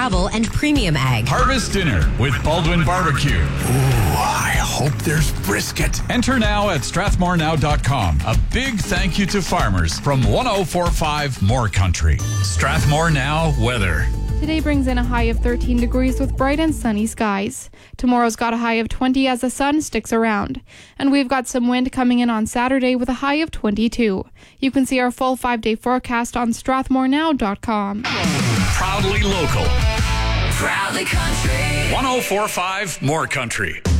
travel, and premium ag. Harvest Dinner with Baldwin Barbecue. Ooh, I hope there's brisket. Enter now at strathmorenow.com. A big thank you to farmers from 104.5 More Country. Strathmore Now weather. Today brings in a high of 13 degrees with bright and sunny skies. Tomorrow's got a high of 20 as the sun sticks around. And we've got some wind coming in on Saturday with a high of 22. You can see our full 5-day forecast on strathmorenow.com. Proudly local. Proudly country. 104.5 More Country.